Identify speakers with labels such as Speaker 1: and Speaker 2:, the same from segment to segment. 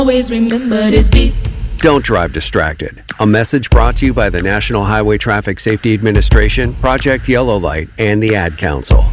Speaker 1: Always remember this beat.
Speaker 2: Don't drive distracted. A message brought to you by the National Highway Traffic Safety Administration, Project Yellow Light, and the Ad Council.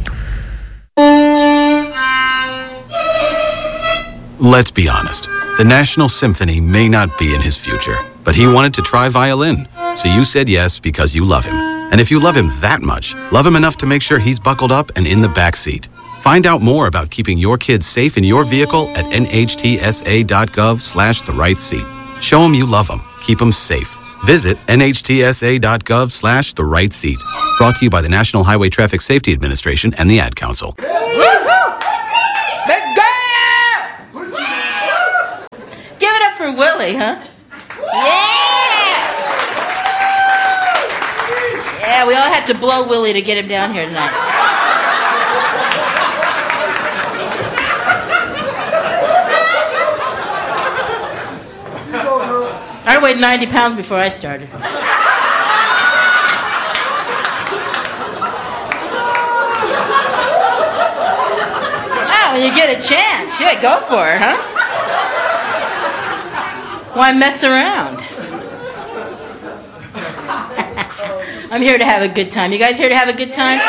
Speaker 3: Let's be honest. The National Symphony may not be in his future, but he wanted to try violin. So you said yes because you love him. And if you love him that much, love him enough to make sure he's buckled up and in the back seat. Find out more about keeping your kids safe in your vehicle at nhtsa.gov/the-right-seat. Show them you love them. Keep them safe. Visit nhtsa.gov/the-right-seat. Brought to you by the National Highway Traffic Safety Administration and the Ad Council.
Speaker 4: Give it up for Willie, huh? Yeah, we all had to blow Willie to get him down here tonight. I weighed 90 pounds before I started. Oh, when you get a chance, shit, go for it, huh? Why mess around? I'm here to have a good time. You guys here to have a good time?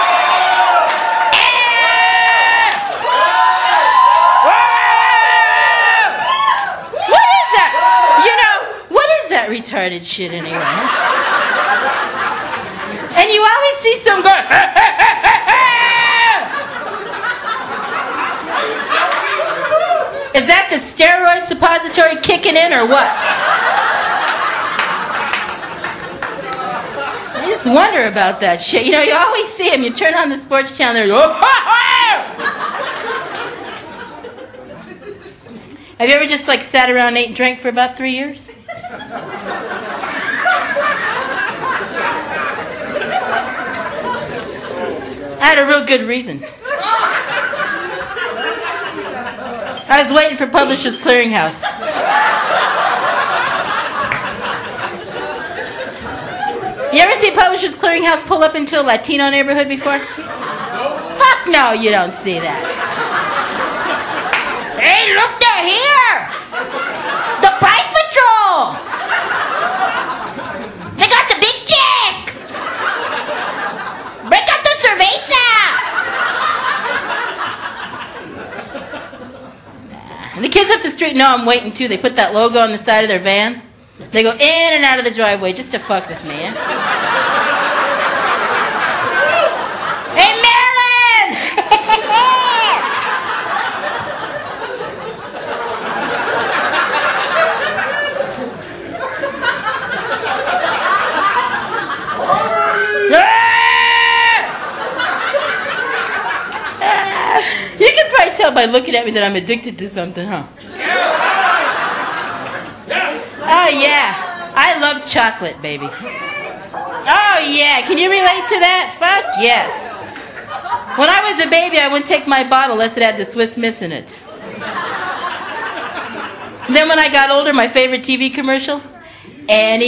Speaker 4: What is that? You know, what is that retarded shit anyway? And you always see some go. Is that the steroid suppository kicking in or what? I just wonder about that shit. You know, you always see them. You turn on the sports channel, they're Have you ever just like sat around and ate and drank for about 3 years? I had a real good reason. I was waiting for Publishers Clearinghouse. You ever see Publishers Clearinghouse pull up into a Latino neighborhood before? Fuck no, you don't see that. Hey, look, they're here! The Price Patrol! They got the big chick! Break out the cerveza! And the kids up the street know I'm waiting too. They put that logo on the side of their van. They go in and out of the driveway just to fuck with me, yeah? Hey, Marilyn! You can probably tell by looking at me that I'm addicted to something, huh? Oh, yeah. I love chocolate, baby. Oh, yeah. Can you relate to that? Fuck yes. When I was a baby, I wouldn't take my bottle unless it had the Swiss Miss in it. And then when I got older, my favorite TV commercial, any